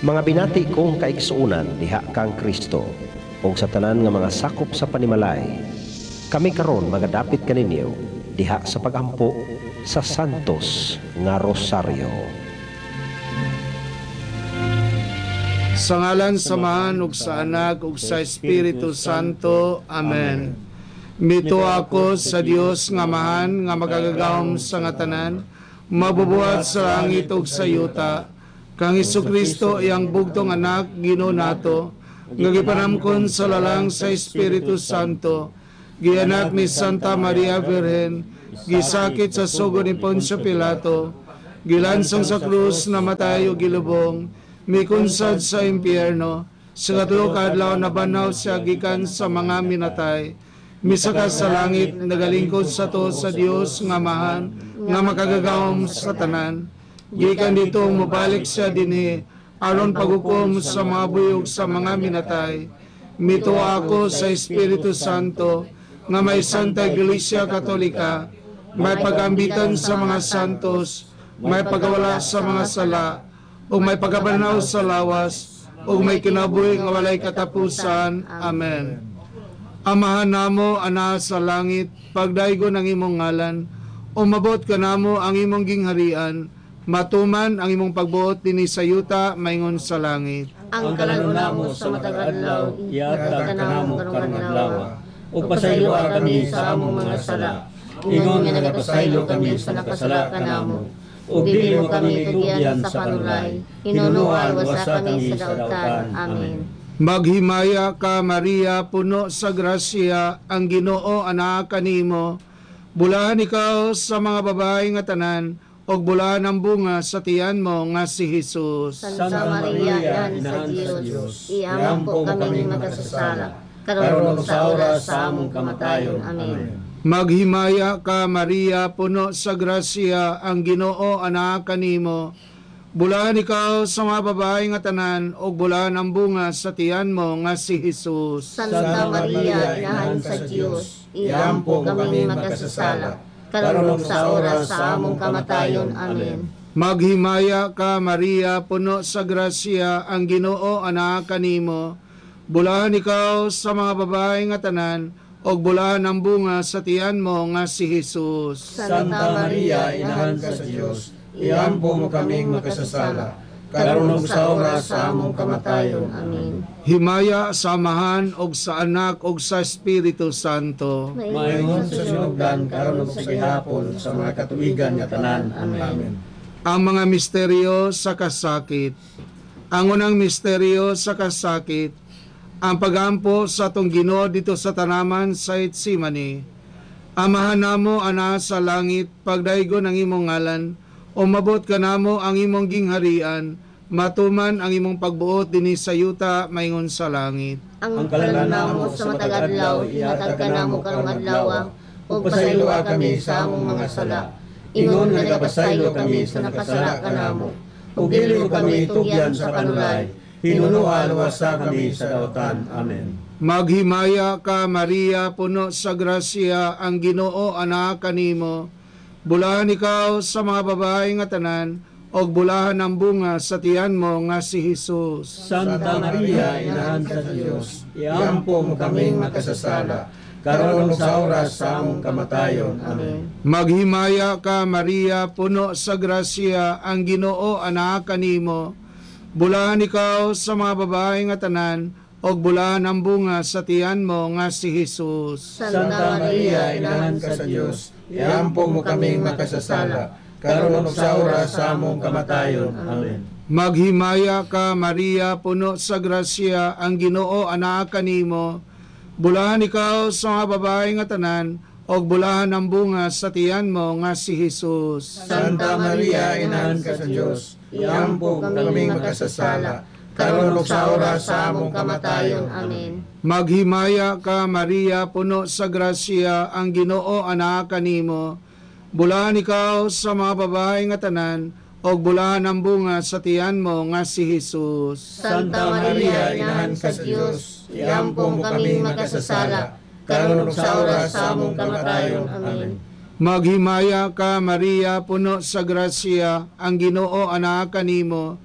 Mga binati kong kaiksuunan diha kang Kristo ug sa tanan nga mga sakop sa panimalay. Kami karon magadapit kaninyo diha sa pagampo sa Santos nga Rosaryo. Sa ngalan samahan ug sa Anak ug sa Espiritu Santo. Amen. Mito ako sa Dios nga mahan nga magagagahom sa nga tanan, mabubuhat sa langit ug sa yuta. Kang Hesukristo iyang bugtong anak Ginoo nato, nga gipanamkon sa lalang sa Espiritu Santo, gianak ni Santa Maria Virgen, gisakit sa sugod ni Poncio Pilato, gilansong sa krus, namatay ug gilubong, mikunsad sa impyerno, sa katulo ka adlaw nabanaw siya gikan sa mga minatay, misaka sa langit nagalingkod sa to sa Dios nga mahan nga makagagahom sa tanan. Gikan dito mabalik siya dinhi aron paghukom sa mga buyog sa mga minatay. Mito ako sa Espiritu Santo nga may Santa Iglesia Katolika, may pagambitan sa mga santos, may pagawala sa mga sala, ug may pagabanaw sa lawas, ug may kinabuhi nga walay katapusan. Amen. Amahan namo ana sa langit, pagdaygon ang imong ngalan, umabot ka namo ang imong gingharian, matuman ang imong pagbuot dinhi sa yuta maingon sa langit. Ang kalanon namo sa matag adlaw, ihatag kanamo karong adlaw. Ug pasaylo kami sa among mga sala, ingon nga nagapasaylo kami sa nakasala kanamo. Ug dili mo kami tugyan sa panulay, hinunuan wasa kami sa dautan. Amen. Maghimaya ka Maria, puno sa grasya, ang Ginoo anak kanimo. Bulahan ikaw sa mga babae nga tanan, og bulahan ang bunga sa tiyan mo nga si Jesus. Santa Maria, Ina sa Dios, iamon po kami makasasala, karon ug sa oras sa among kamatayon. Amen. Maghimaya ka Maria, puno sa grasya, ang Ginoo anak kanimo. Bulahan ikaw sa mga babae nga tanan, og bulahan ang bunga sa tiyan mo nga si Jesus. Santa Maria, Ina sa Dios, iamon po kami makasasala, karon ug sa oras sa among kamatayon. Amen. Maghimaya ka Maria, puno sa grasya, ang Ginoo anak kanimo. Bulahan ikaw sa mga babae nga tanan, og bulahan ang bunga sa tiyan mo nga si Jesus. Santa Maria, Ina sa Dios, iampo mo kaming makasasala, karon ug sa oras sa among kamatayon. Amen. Himaya sa Amahan og sa Anak og sa Espiritu Santo. Maingon sa sinugdan karon ug sa gihapon sa mga katuigan nga tanan. Amen. Ang mga misteryo sa kasakit. Ang unang misteryo sa kasakit, ang pagampo sa atong Ginoo dito sa tanaman sa Getsemani. Amahan namo ana sa langit, pagdaygon ang imong ngalan, umabot ka namo ang imong gingharian, matuman ang imong pagbuot dinhi sa yuta maingon sa langit. Ang kalanon namo sa matag adlaw, ihatag kanamo karong adlaw, ug pasaylo kami sa among mga sala, ingon nga nagapasaylo kami sa nakasala kanamo. Ug dili mo kami tugyan sa panulay, hinunuan wasa kami sa dautan. Amen. Maghimaya ka Maria, puno sa grasya, ang Ginoo anak kanimo. Bulahan ikaw sa mga babae nga tanan, og bulahan ang bunga sa tiyan mo nga si Jesus. Santa Maria, Ina sa Dios, iampo mo kaming makasasala, karon ug sa oras sa among kamatayon. Amen. Maghimaya ka Maria, puno sa grasya, ang Ginoo anak kanimo. Bulahan ikaw sa mga babae nga tanan, og bulahan ang bunga sa tiyan mo nga si Jesus. Santa Maria, Ina sa Dios, iampo mo kaming makasasala, karon ug sa oras sa among kamatayon. Amen. Maghimaya ka Maria, puno sa grasya, ang Ginoo anak kanimo. Bulahan ikaw sa mga babae nga tanan, og bulahan ang bunga sa tiyan mo nga si Jesus. Santa Maria, Ina sa Dios, iampo kaming makasasala, karon ug sa oras sa among kamatayon. Amen. Maghimaya ka Maria, puno sa grasya, ang Ginoo anak kanimo. Bulahan ikaw sa mga babae nga tanan, og bulahan ang bunga sa tiyan mo nga si Jesus. Santa Maria, Ina sa Dios, iampo kaming makasasala, karon ug sa oras sa among kamatayon. Amen. Maghimaya ka Maria, puno sa grasya, ang Ginoo anak kanimo.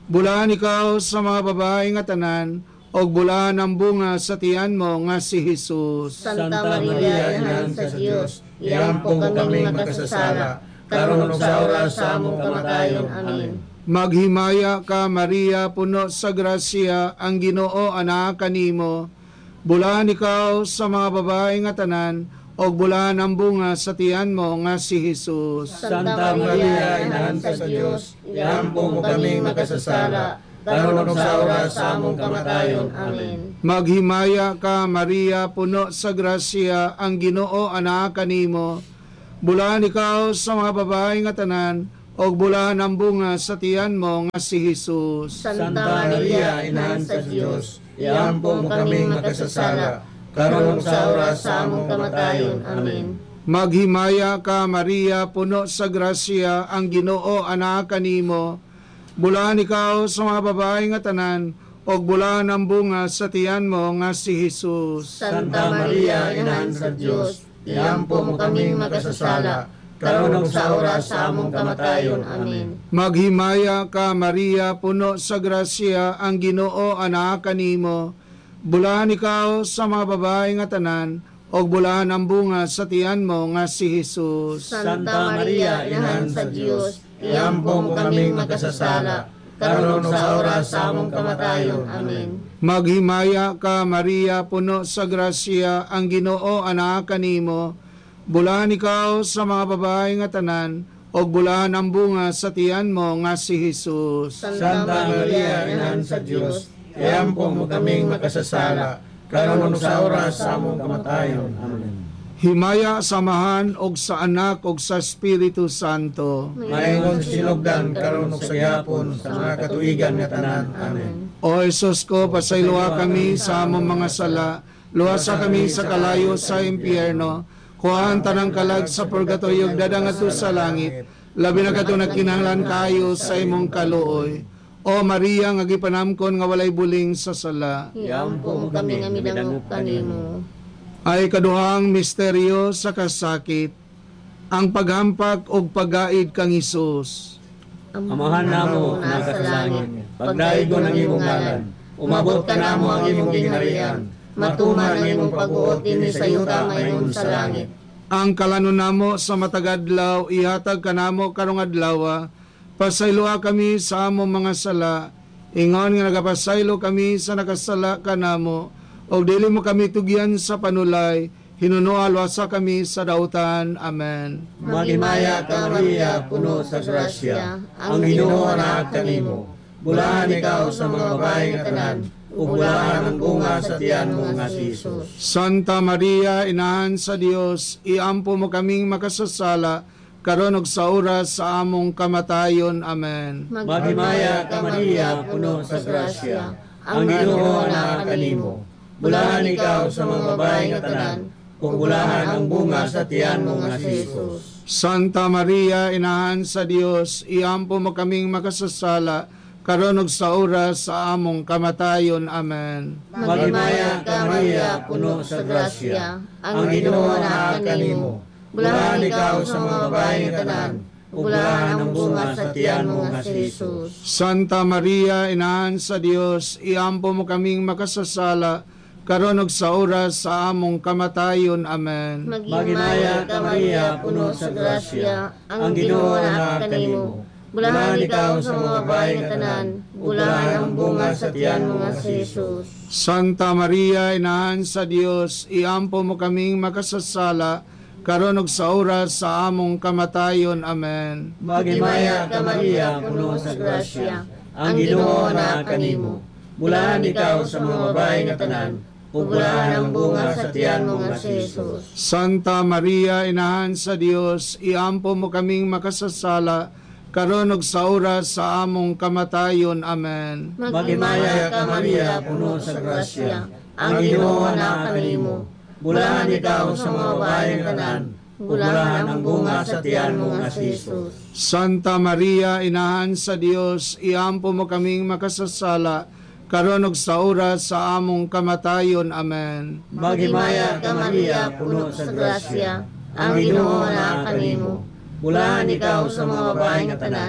Bulahan ikaw sa mga babae nga tanan, og bulahan ang bunga sa tiyan mo nga si Jesus. Santa Maria, Inahan sa Dios, iampo kami makasasala, karon ug sa oras sa among kamatayon. Amen. Maghimaya ka Maria, puno sa grasya, ang Ginoo anak kanimo. Bulahan ikaw sa mga babae nga tanan, og bulahan ang bunga sa tiyan mo nga si Jesus. Santa Maria, Inahan sa Dios, iampo mo kami makasasala, karon ug sa oras sa among kamatayon. Amen. Maghimaya ka Maria, puno sa grasya, ang Ginoo anak kanimo. Bulahan ikaw sa mga babae nga tanan, og bulahan ang bunga sa tiyan mo nga si Jesus. Santa Maria, Inahan sa Dios, iampo mo kami makasasala, karon ug sa oras sa among kamatayon. Amen. Maghimaya ka Maria, puno sa grasya, ang Ginoo anak kanimo. Bulahan ikaw sa mga babae nga tanan, og bulahan ang bunga sa tiyan mo nga si Jesus. Santa Maria, Inahan sa Dios, iampo mo kami makasasala, karon ug sa oras sa among kamatayon. Amen. Maghimaya ka Maria, puno sa grasya, ang Ginoo anak kanimo. Bulahan ikaw sa mga babae nga tanan, og bulahan ang bunga sa tiyan mo nga si Jesus. Santa Maria, Inahan sa Dios, iampo mo kami makasasala, karon ug sa oras sa among kamatayon. Amen. Maghimaya ka Maria, puno sa grasya, ang Ginoo anak kanimo. Bulahan ikaw sa mga babae nga tanan, og bulahan ang bunga sa tiyan mo nga si Jesus. Santa Maria, Inahan sa Dios, iampo mo kami makasasala, karon ug sa oras sa among kamatayon. Amen. Himaya samahan og sa anak og sa Espiritu Santo. Maingon sinugdan karon ug sa gihapon sa mga katuigan nga tanan. Amen. O Jesus ko, pasayloa kami sa among mga sala, luwasa kami sa kalayo sa impyerno, kuhaan tanang kalag sa purgatorio, dadang ato sa langit, labi na kato nagkinahanglan kayo sa imong kaluoy. O Maria, nga gipanamkon nga walay buling sa sala. Iampo mo kami nga midangop kanimo. Ay kaduhang misteryo sa kasakit, ang paghampak og pagaid kang Hesus. Amahan namo na sa langit, pagdaigon ang imong ngalan, umabot ka namo ang imong gingharian, matuman ang imong pag-uot dinhi sa yuta mayroon sa langit. Ang kalanon namo sa matagadlaw, ihatag kanamo karong adlaw, pasayloa kami sa among mga sala, ingon nga nagapasaylo kami sa nakasala kanamo, o dili mo kami tugyan sa panulay, hinunoa luwasa kami sa dautan. Amen. Maghimaya ka Maria, puno sa grasya, ang Ginoo anak kanimo. Bulahan ikaw sa mga babae nga tanan, ug bulahan ang bunga sa tiyan mo nga si Jesus. Santa Maria, Inahan sa Dios, iampo mo kaming makasasala, karon ug sa oras sa among kamatayon. Amen. Maghimaya ka Maria, puno sa grasya, ang Ginoo anak kanimo. Bulahan ikaw sa mga babae nga tanan, ug bulahan ang bunga sa tiyan mo nga si Jesus. Santa Maria, Inahan sa Dios, iampo mo kaming makasasala, karon ug sa oras sa among kamatayon. Amen. Maghimaya ka Maria, puno sa grasya, ang Ginoo anak kanimo. Bulahan ikaw sa mga babae nga tanan, ug bulahan ang bunga sa tiyan mo nga si Jesus. Santa Maria, Inahan sa Dios, iampo mo kaming makasasala, karon ug sa oras sa among kamatayon. Amen. Maghimaya ka Maria, puno sa grasya, ang Ginoo anak kanimo. Bulahan ikaw sa mga babae nga tanan, bulahan ang bunga sa tiyan mo nga si Jesus. Santa Maria, Inahan sa Dios, iampo mo kaming makasasala, karon ug sa oras sa among kamatayon. Amen. Maghimaya ka Maria, puno sa grasya, ang Ginoo anak kanimo. Bulahan ikaw sa mga babae nga tanan, ug bulahan ang bunga sa tiyan mo nga si Jesus. Santa Maria, Inahan sa Dios, iampo mo kaming makasasala, karon ug sa oras sa among kamatayon. Amen. Maghimaya ka Maria, puno sa grasya, ang Ginoo anak kanimo. Bulahan ikaw sa mga babae nga tanan, bulahan ang bunga sa tiyan mo nga si Jesus. Santa Maria, Inahan sa Dios, iampo mo kaming makasasala, karon ug sa oras sa among kamatayon. Amen. Maghimaya ka Maria, puno sa grasya, ang Ginoo anak kanimo. Bulahan ikaw sa mga babae nga tanan,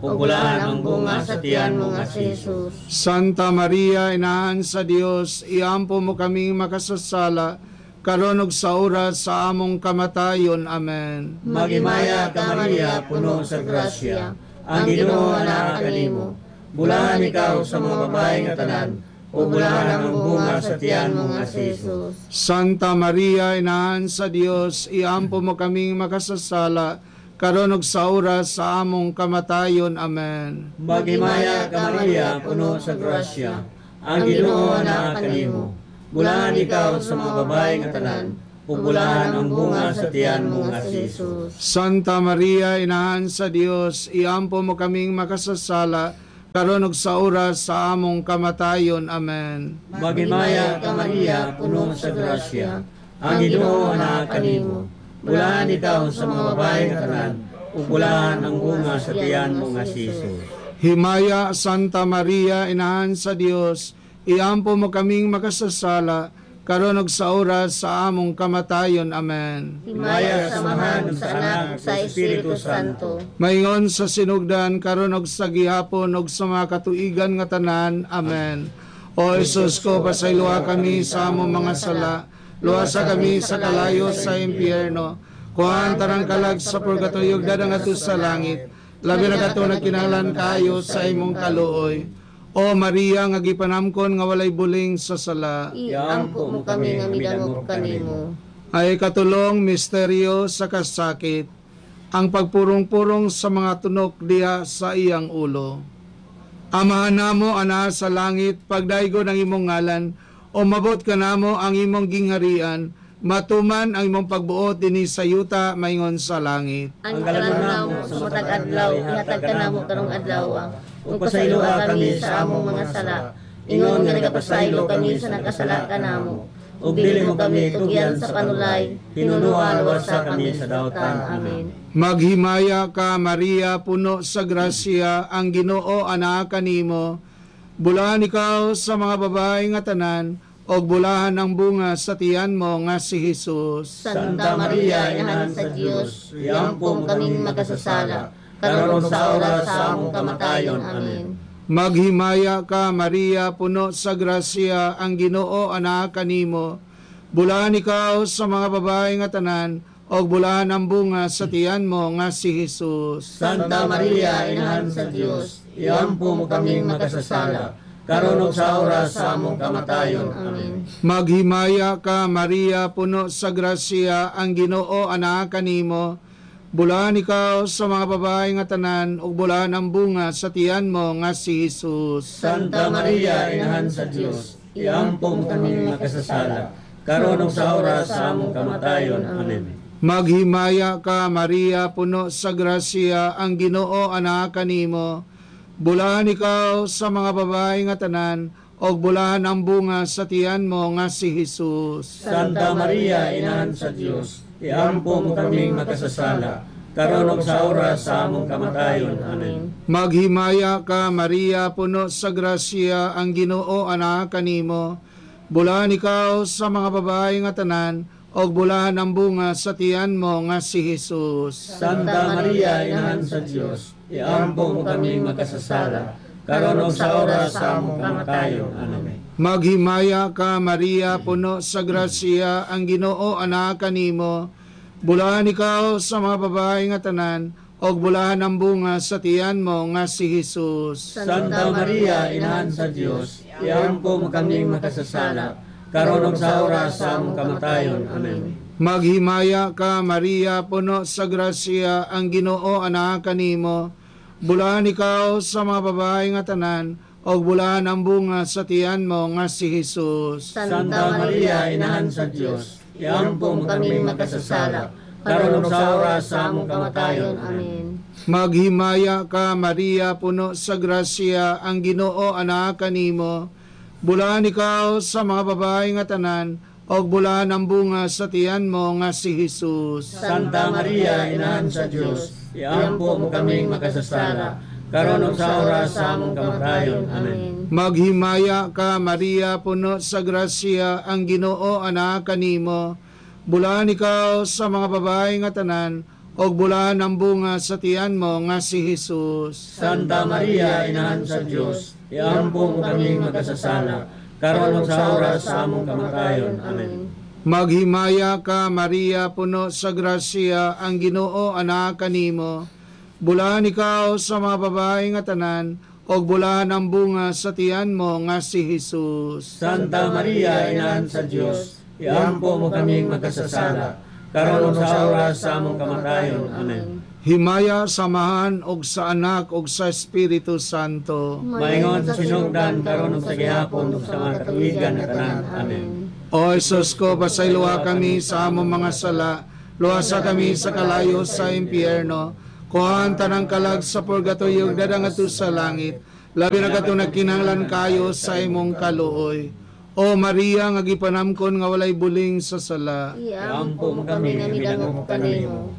ug bulahan ang bunga sa tiyan mo nga si Jesus. Santa Maria, Inahan sa Dios, iampo mo kaming makasasala, karon ug sa oras sa among kamatayon. Amen. Maghimaya ka Maria, puno sa grasya, ang Ginoo anak kanimo. Bulahan ikaw sa mga babae nga tanan, ug bulahan ang bunga sa tiyan mo nga si Jesus. Santa Maria, Inahan sa Dios, iampo mo kaming makasasala, karon ug sa oras sa among kamatayon. Amen. Maghimaya ka Maria, puno sa grasya, ang Ginoo anak kanimo. Bulahan ikaw sa mga babae nga tanan, ug bulahan ang bunga sa tiyan mo nga si Jesus. Santa Maria, Inahan sa Dios, iampo mo kaming makasasala, karon ug sa oras sa among kamatayon. Amen. Maghimaya ka Maria, puno sa grasya, ang Ginoo anak kanimo. Bulahan ikaw sa mga babae nga tanan, ug bulahan ang bunga sa tiyan mo nga si Jesus. Himaya, Santa Maria, Inahan sa Dios, iampo mo kaming makasasala, karon ug sa oras sa among kamatayon. Amen. Himaya sa Amahan ug sa Anak ug sa Espiritu Santo. Maingon sa sinugdan, karon ug sa gihapon ug sa mga katuigan nga tanan. Amen. O Jesus ko, pasayloa kami sa among mga sala, luwasa kami sa kalayo sa impyerno, kuhaan tarang kalag sa purgatorio, dadang ato sa langit, labi na kato nagkinahanglan kayo sa imong kaluoy. O Maria, nga gipanamkon nga walay buling sa sala, Iampo mo kami nga midangop kanimo. ay katulong misteryo sa kasakit, ang pagpurong-purong sa mga tunok diha sa iyang ulo. Amahan namo ana sa langit, pagdaygo ng imong ngalan, o mabot ka namo ang imong gingharian, matuman ang imong pagbuot dinhi sa yuta maingon sa langit. Ang kalanaw mo sa matag adlaw, ihatag ka namo karong adlaw. Ug pasayloa kami sa among mga sala, ingon nga nagapasaylo kami sa nakasala ka namo. Ug dili mo kami tugyan sa panulay, hinunua luwasa kami sa dautan. Amen. Maghimaya ka Maria, puno sa grasya, ang Ginoo anak kanimo. Bulahan ikaw sa mga babae nga tanan, og bulahan ang bunga sa tiyan mo nga si Jesus. Santa Maria, Inahan sa Dios, iampo mo kaming makasasala, karon ug sa oras sa among kamatayon. Amen. Maghimaya ka Maria, puno sa grasya, ang Ginoo anak kanimo. Bulahan ikaw sa mga babae nga tanan, og bulahan ang bunga sa tiyan mo nga si Jesus. Santa Maria, Inahan sa Dios, iampo mo kaming makasasala, karon ug sa oras sa among kamatayon. Amen. Maghimaya ka Maria, puno sa grasya, ang Ginoo anak kanimo. Bulahan ikaw sa mga babae nga tanan, ug bulahan ang bunga sa tiyan mo nga si Jesus. Santa Maria, Inahan sa Dios, iampo mo kaming makasasala, karon ug sa oras sa among kamatayon. Amen. Maghimaya ka Maria, puno sa grasya, ang Ginoo anak kanimo. Bulahan ikaw sa mga babae nga tanan, og bulahan ang bunga sa tiyan mo nga si Jesus. Santa Maria, Inahan sa Dios, iampo mo kaming makasasala, karon ug sa oras sa among kamatayon. Amen. Maghimaya ka Maria, puno sa grasya, ang Ginoo anak kanimo. Bulahan ikaw sa mga babae nga tanan, og bulahan ang bunga sa tiyan mo nga si Jesus. Santa Maria, Inahan sa Dios, iampo mo kaming makasasala, karon ug sa oras sa among kamatayon. Amen. Maghimaya ka Maria, puno sa grasya, ang Ginoo anak kanimo. Bulahan ikaw sa mga babae nga tanan, og bulahan ang bunga sa tiyan mo nga si Jesus. Santa Maria, Inahan sa Dios, iampo mo kaming makasasala, karon ug sa oras sa among kamatayon. Amen. Maghimaya ka Maria, puno sa grasya, ang Ginoo anak kanimo. Bulahan ikaw sa mga babae nga tanan, og bulahan ang bunga sa tiyan mo nga si Jesus. Santa Maria, Inahan sa Dios, iampo mo kaming makasasala, karon ug sa oras sa among kamatayon. Amen. Maghimaya ka Maria, puno sa grasya, ang Ginoo anak kanimo. Bulahan ikaw sa mga babae nga tanan, og bulahan ang bunga sa tiyan mo nga si Jesus. Santa Maria, Inahan sa Dios, iampo mo kaming makasasala, karon ug sa oras sa among kamatayon. Amen. Maghimaya ka Maria, puno sa grasya, ang Ginoo anak kanimo. Bulahan ikaw sa mga babae nga tanan, og bulahan ang bunga sa tiyan mo nga si Jesus. Santa Maria, Inahan sa Dios, iampo mo kaming magkasasala, karon ug sa oras sa among kamatayon. Amen. Maghimaya ka, Maria, puno sa grasya, ang Ginoo anak kanimo. Bulahan ikaw sa mga babae nga tanan, og bulahan ang bunga sa tiyan mo nga si Jesus. Santa Maria, Inahan sa Dios, iampo mo kaming magkasasala, karon ug sa oras sa among kamatayon. Amen. Himaya samahan og sa anak og sa Espiritu Santo. Maingon sa sinugdan, karon ug sa gihapon ug sa mga katuigan nga tanan. Amen. O Jesus ko, pasayloa kami sa among mga sala, luwasa kami sa kalayo sa impyerno, kuhaan tanang kalag sa purgatorio, dadangato sa langit, labi na kato nagkinahanglan kayo sa imong kaluoy. O Maria, nga gipanamkon nga walay buling sa sala. Iampo mo kami, midangop kanimo.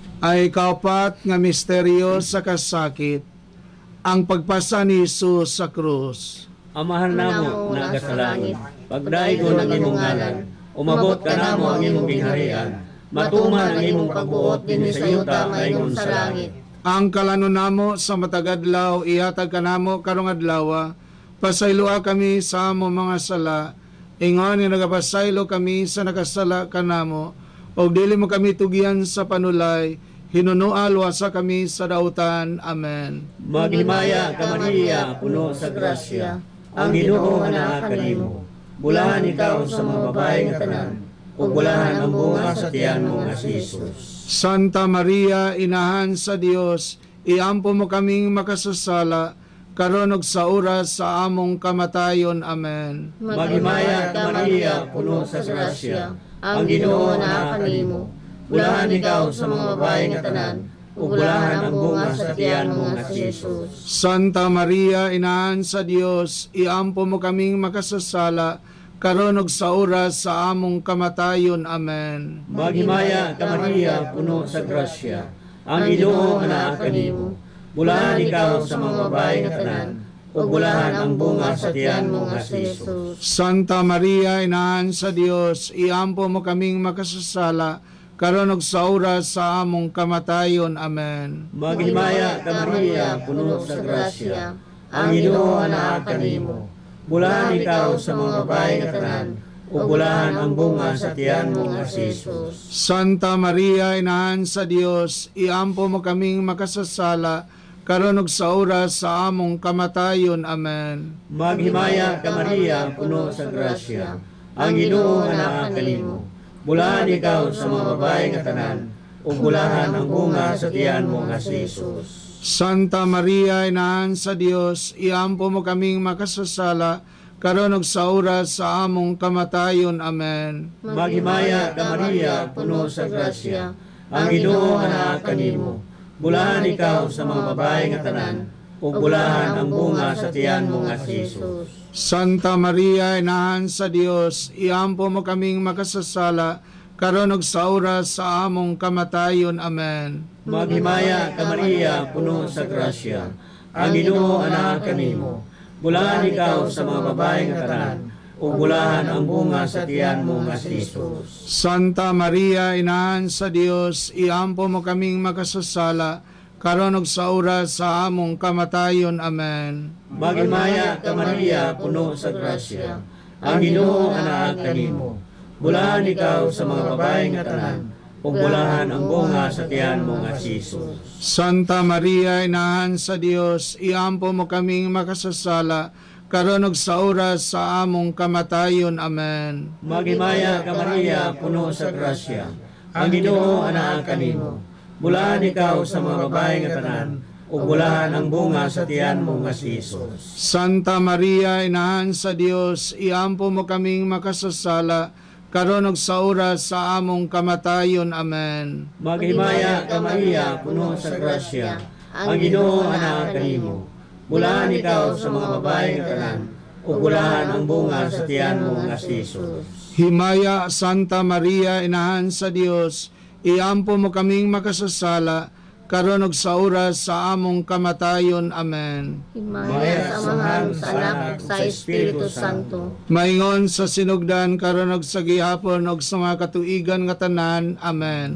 Ay kaupat nga misteryo sa kasakit, ang pagpasa ni Jesus sa krus. Amahan namo na sa langit, pagdaigon ang imong ngalan, umabot ka namo ang imong gingharian, matuman ang imong pagbuot dinhi sa yuta maingon sa langit. Ang kalanon namo sa matagadlaw, ihatag ka namo karong adlaw, pasaylua kami sa among mga sala, ingon ni nagapasaylo kami sa nakasala kanamo, og dili mo kami tugyan sa panulay, hinunua luwasa kami sa dautan. Amen. Maghimaya ka Maria, puno sa grasya, ang Ginoo anak kanimo. Bulahan ikaw sa mga babae nga tanan, ug bulahan ang bunga sa tiyan mo nga si Jesus. Santa Maria, Inahan sa Dios, iampo mo kaming makasasala, karon ug sa oras sa among kamatayon. Amen. Maghimaya ka Maria, puno sa grasya, ang Ginoo anak kanimo. Bulahan ikaw sa mga babae nga tanan, ug bulahan ang bunga sa tiyan mo nga si Jesus. Santa Maria, Inahan sa Dios, iampo mo kaming makasasala, karon ug sa oras sa among kamatayon. Amen. Maghimaya ka Maria, puno sa grasya, ang Ginoo anak kanimo. Bulahan ikaw sa mga babae nga tanan, ug bulahan ang bunga sa tiyan mo nga si Jesus. Santa Maria, Inahan sa Dios, iampo mo kaming makasasala, karon ug sa oras sa among kamatayon. Amen. Maghimaya ka Maria, puno sa grasya, ang Ginoo anak kanimo. Bulahan ikaw sa mga babae nga tanan, ug bulahan ang bunga sa tiyan mo nga si Jesus. Santa Maria, Inahan sa Dios, iampo mo kaming makasasala, karon ug sa oras sa among kamatayon. Amen. Maghimaya ka Maria, puno sa grasya, ang Ginoo anak kanimo. Bulahan ikaw sa mga babae nga tanan, ug bulahan ang bunga sa tiyan mo nga si Jesus. Santa Maria, Inahan sa Dios, iampo mo kaming makasasala, karon ug sa oras sa among kamatayon. Amen. Maghimaya ka Maria, puno sa grasya, ang Ginoo anak kanimo. Bulahan ikaw sa mga babae nga tanan, ug bulahan ang bunga sa tiyan mo nga si Jesus. Santa Maria, Inahan sa Dios, iampo mo kaming makasasala, karon ug sa oras sa among kamatayon. Amen. Maghimaya ka Maria, puno sa grasya, ang Ginoo anak kanimo. Bulahan ikaw sa mga babae nga tanan, ug bulahan ang bunga sa tiyan mo nga si Jesus. Santa Maria, Inahan sa Dios, iampo mo kaming makasasala, karon ug sa oras sa among kamatayon. Amen. Maghimaya ka Maria, puno sa grasya, ang Ginoo anak kanimo. Bulahan ikaw sa mga babae nga tanan, ug bulahan ang bunga sa tiyan mo nga si Jesus. Santa Maria, Inahan sa Dios, iampo mo kaming makasasala, karon ug sa oras sa among kamatayon. Amen. Maghimaya ka Maria, puno sa grasya, ang Ginoo anak kanimo. Bulahan ikaw sa mga babae nga tanan, ug bulahan ang bunga sa tiyan mo nga si Jesus. Santa Maria, Inahan sa Dios, iampo mo kaming makasasala, karon ug sa oras sa among kamatayon. Amen. Maghimaya ka Maria, puno sa grasya, ang Ginoo anak kanimo. Bulahan ikaw sa mga babae nga tanan, ug bulahan ang bunga sa tiyan mo nga si Jesus. Himaya, Santa Maria, Inahan sa Dios, iampo mo kaming makasasala, karon ug sa oras sa among kamatayon. Amen. Himaya sa Amahan, sa Anak, sa Espiritu Santo. Maingon sa sinugdan, karon ug sa gihapon ug sa mga katuigan nga tanan. Amen.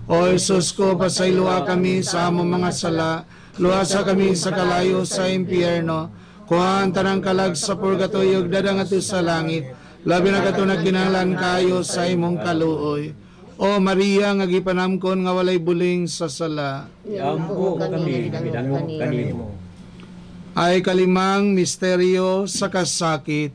O Jesus ko, pasayloa kami sa among mga sala, luwasa kami sa kalayo sa impyerno, kuhaan tanang kalag sa purgatorio, dadang ato sa langit, labi na kato nagkinahanglan kayo sa imong kaluoy. O Maria, nga gipanamkon nga walay buling sa sala. Iampo kami, bidangog kanimo. Ay kalimang misteryo sa kasakit.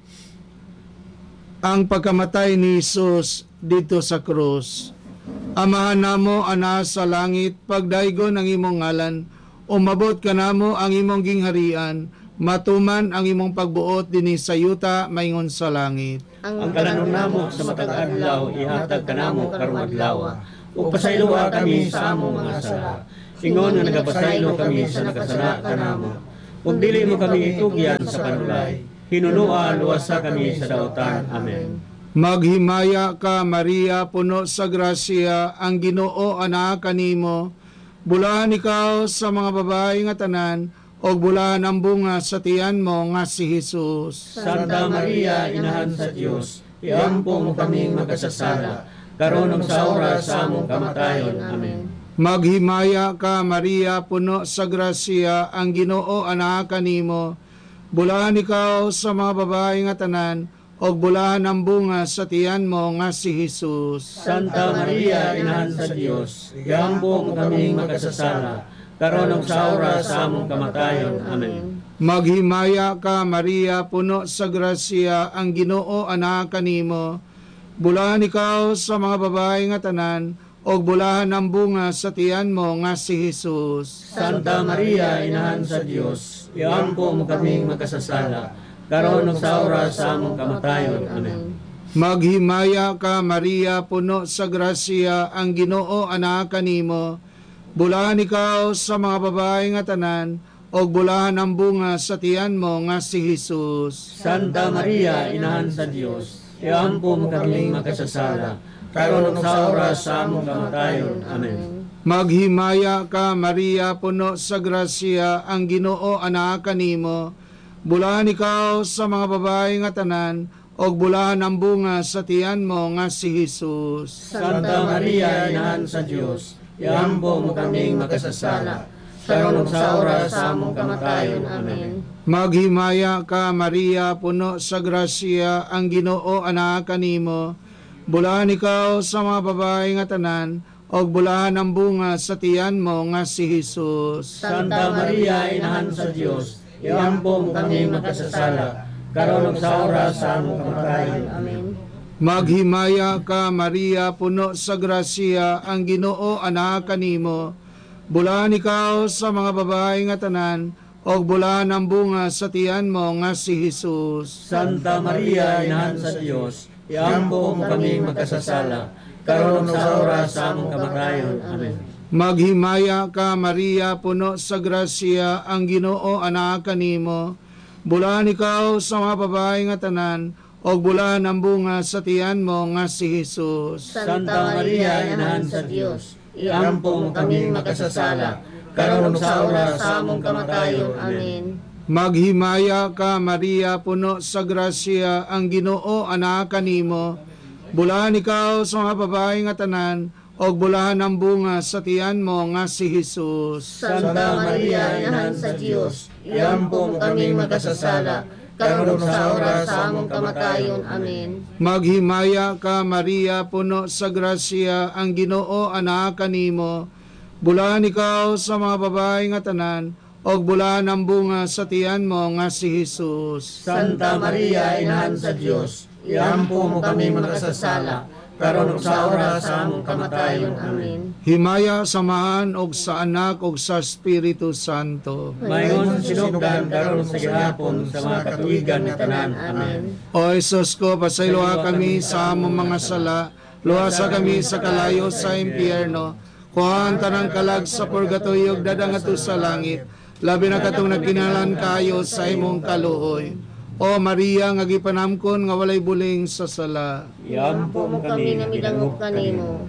Ang pagkamatay ni Jesus dito sa krus. Amahan namo ana sa langit, pagdaygon ang imong ngalan, umabot ka namo ang imong gingharian, matuman ang imong pagbuot dinhi sa yuta maingon sa langit. Ang kananon namo sa matag adlaw ihatag kanamo karong adlaw. Ug pasayloa kami sa among mga sala. Ingon nga nagapasaylo kami sa nakasala kanamo. Ug dili mo kami itugyan sa panulay. Hinunua luwasa kami sa daotan. Amen. Maghimaya ka Maria, puno sa grasya, ang Ginoo ana kanimo. Bulahan ikaw sa mga babae nga tanan, og bulahan ang bunga sa tiyan mo nga si Jesus. Santa Maria, inahan sa Dios, iampo mo kaming magkasasala, karon ug sa oras sa among kamatayon. Amen. Maghimaya ka Maria, puno sa grasya, ang Ginoo ana kanimo. Bulahan ikaw sa mga babae nga tanan, og bulahan ang bunga sa tiyan mo nga si Jesus. Santa Maria, inahan sa Dios, iampo mo kaming magkasasala, karon ug sa oras sa among kamatayon. Amen. Maghimaya ka Maria, puno sa grasya, ang Ginoo ana kanimo. Bulahan ikaw sa mga babae nga tanan, og bulahan ang bunga sa tiyan mo nga si Jesus. Santa Maria, inahan sa Dios, iampo mo kaming magkasasala, karon ug sa oras sa among kamatayon. Amen. Maghimaya ka Maria, puno sa grasya, ang Ginoo ana kanimo. Bulahan ikaw sa mga babae nga tanan, og bulahan ang bunga sa tiyan mo nga si Jesus. Santa Maria, inahan sa Dios, iampo mo kaming magkasasala, karon ug sa oras sa among kamatayon. Amen. Maghimaya ka Maria, puno sa grasya, ang Ginoo ana kanimo. Bulahan ikaw sa mga babae nga tanan, og bulahan ang bunga sa tiyan mo nga si Jesus. Santa Maria, inahan sa Dios, iampo mo kaming magkasasala, karon ug sa oras sa among kamatayon. Amen. Maghimaya ka Maria, puno sa grasya, ang Ginoo ana kanimo. Bulahan ikaw sa mga babae nga tanan, og bulahan ang bunga sa tiyan mo nga si Jesus. Santa Maria, inahan sa Dios, iampo mo kaming magkasasala, karon ug sa oras sa among kamatayon. Amen. Maghimaya ka Maria, puno sa grasya, ang Ginoo ana kanimo. Bulahan ikaw sa mga babae nga tanan, og bulahan ang bunga sa tiyan mo nga si Jesus. Santa Maria, inahan sa Dios, iampo mo kaming magkasasala, karon ug sa oras sa among kamatayon. Amen. Maghimaya ka Maria, puno sa grasya, ang Ginoo ana kanimo. Bulahan ikaw sa mga babae nga tanan, og bulahan ang bunga sa tiyan mo nga si Jesus. Santa Maria, inahan sa Dios, iampo mo kaming magkasasala, karon ug sa oras sa among kamatayon. Amen. Maghimaya ka Maria, puno sa grasya, ang Ginoo ana kanimo. Bulahan ikaw sa mga babae nga tanan, og bulahan ang bunga sa tiyan mo nga si Jesus. Santa Maria, inahan sa Dios, iampo mo kaming magkasasala, karon ug sa oras sa among kamatayon. Amen. Maghimaya ka Maria, puno sa grasya, ang Ginoo ana kanimo. Bulahan ikaw sa mga babae nga tanan, og bulahan ang bunga sa tiyan mo nga si Jesus. Santa Maria, inahan sa Dios, iampo mo kaming magkasasala, karon ug sa oras sa among kamatayon. Amen. Himaya samahan og sa Anak og sa Espiritu Santo. Mayon sinugdan karon sa gihapon sa mga katuigan ni tanan. Amen. O Jesus ko, pasayloa kami sa among mga sala, luwasa kami sa kalayo sa impyerno, kuhaan tanang kalag sa purgatorio, dadang ato sa langit, labi na katong nagkinalan kayo sa imong kaluoy. O Maria, nga gipanamkon nga walay buling sa sala. Iampo mo kami nga midangog kanimo.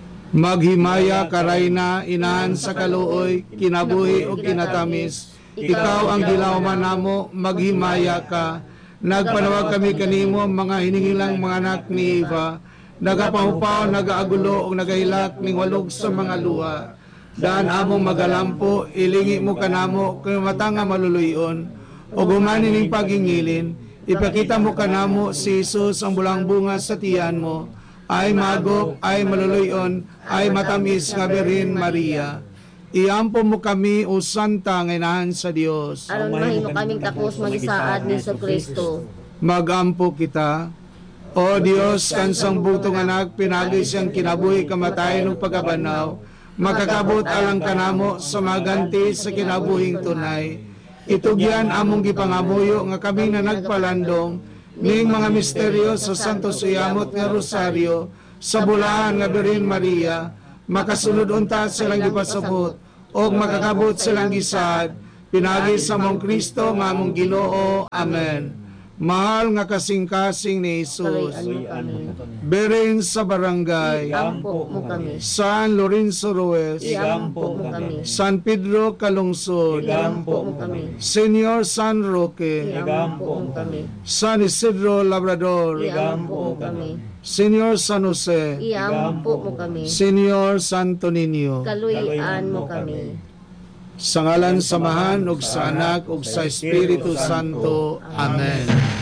Maghimaya karayna, inahan sa kaluoy, kinabuhi o kinatamis. Ikaw ang gilawman namo, maghimaya ka. Nagpanawag kami kanimo, mga hiningilang mga anak ni Eva. nagapahupaw, nagaagulo, o nagahilak, ning walog sa mga luha. Daan among magalampo, ilingi mo kanamo, kay mata nga maluluyon, o gumani ning pagingilin, ipakita mo kanamo si Jesus ang bulang bunga sa tiyan mo, ay magop, ay maluluyon, ay matamis nga Birhen Maria. Iampo mo kami, o Santa nga Inahan sa Dios. Aron mahimo kaming takos magisaad ni Kristo. Magampo kita. O Dios, kansang butong anak, pinagi siyang kinabuhi kamatayan ng pagkabanaw, makakabot alang kanamo sa maganti sa kinabuhing tunay. Itugyan among gipangamuyo nga kami na nagpalandong, ning mga misteryo sa Santo Suyamot nga Rosaryo, sa bulahan nga Birhen Maria, makasunod unta silang gipasabot, o makakabot silang gisaad, pinagi sa mong Kristo nga among Ginoo. Amen. Mahal nga kasing-kasing ni Jesus, Birhen sa barangay, Iampo mo kami. San Lorenzo Ruiz, Iampo mo kami. San Pedro Calungsod, Iampo mo kami. Senyor San Roque, Iampo mo kami. San Isidro Labrador, Iampo mo kami. Senyor San Jose, Iampo mo kami. Senyor Santo Niño, Kaluyan mo kami. sa ngalan samahan ug sa anak ug sa Espiritu Santo. Amen.